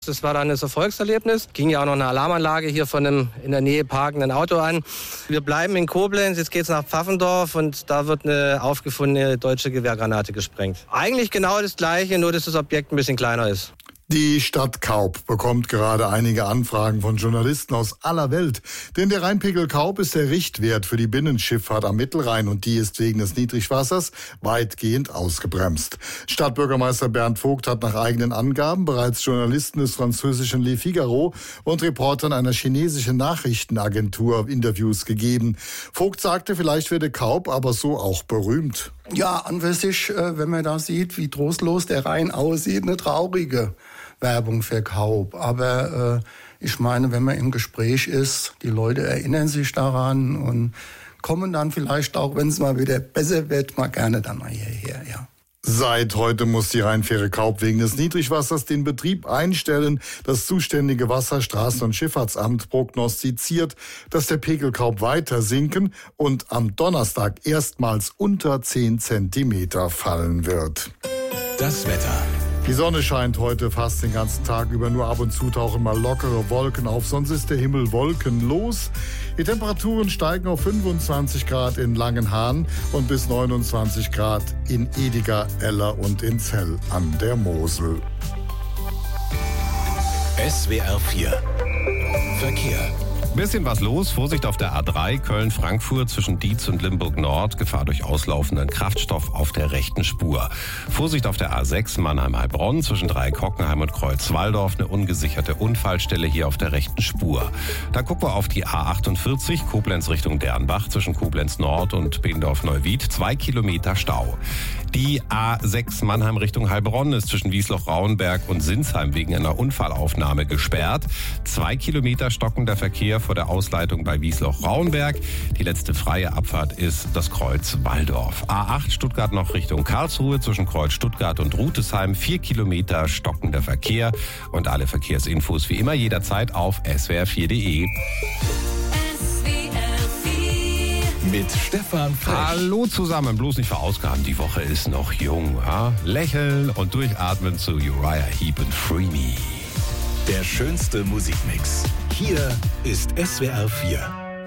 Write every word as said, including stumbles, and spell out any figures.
Das war dann ein Erfolgserlebnis. Ging ja auch noch eine Alarmanlage hier von einem in der Nähe parkenden Auto an. Wir bleiben in Koblenz, jetzt geht's nach Pfaffendorf und da wird eine aufgefundene deutsche Gewehrgranate gesprengt. Eigentlich genau das Gleiche, nur dass das Objekt ein bisschen kleiner ist. Die Stadt Kaub bekommt gerade einige Anfragen von Journalisten aus aller Welt. Denn der Rheinpegel Kaub ist der Richtwert für die Binnenschifffahrt am Mittelrhein und die ist wegen des Niedrigwassers weitgehend ausgebremst. Stadtbürgermeister Bernd Vogt hat nach eigenen Angaben bereits Journalisten des französischen Le Figaro und Reportern einer chinesischen Nachrichtenagentur Interviews gegeben. Vogt sagte, vielleicht werde Kaub aber so auch berühmt. Ja, an für sich, wenn man da sieht, wie trostlos der Rhein aussieht, eine traurige Werbung für Kaub. Aber äh, ich meine, wenn man im Gespräch ist, die Leute erinnern sich daran und kommen dann vielleicht auch, wenn es mal wieder besser wird, mal gerne dann mal hierher, ja. Seit heute muss die Rheinfähre Kaub wegen des Niedrigwassers den Betrieb einstellen. Das zuständige Wasser-, Straßen- und Schifffahrtsamt prognostiziert, dass der Pegel Kaub weiter sinken und am Donnerstag erstmals unter zehn Zentimeter fallen wird. Das Wetter. Die Sonne scheint heute fast den ganzen Tag über, nur ab und zu tauchen mal lockere Wolken auf, sonst ist der Himmel wolkenlos. Die Temperaturen steigen auf fünfundzwanzig Grad in Langenhahn und bis neunundzwanzig Grad in Ediger, Eller und in Zell an der Mosel. S W R vier Verkehr. Bisschen was los. Vorsicht auf der A drei Köln-Frankfurt zwischen Dietz und Limburg-Nord. Gefahr durch auslaufenden Kraftstoff auf der rechten Spur. Vorsicht auf der A sechs Mannheim-Heilbronn zwischen Dreieck-Hockenheim und Kreuz-Walldorf. Eine ungesicherte Unfallstelle hier auf der rechten Spur. Dann gucken wir auf die A achtundvierzig Koblenz Richtung Dernbach zwischen Koblenz-Nord und Beendorf-Neuwied. Zwei Kilometer Stau. Die A sechs Mannheim Richtung Heilbronn ist zwischen Wiesloch-Rauenberg und Sinsheim wegen einer Unfallaufnahme gesperrt. Zwei Kilometer stockender Verkehr vor der Ausleitung bei Wiesloch-Rauenberg. Die letzte freie Abfahrt ist das Kreuz Walldorf. A acht Stuttgart noch Richtung Karlsruhe zwischen Kreuz Stuttgart und Rutesheim. Vier Kilometer stockender Verkehr. Und alle Verkehrsinfos wie immer jederzeit auf S W R vier punkt de. Mit Stefan Frech. Hallo zusammen, bloß nicht verausgaben, die Woche ist noch jung. Ja? Lächeln und durchatmen zu Uriah Heep und Free Me. Der schönste Musikmix. Hier ist S W R vier.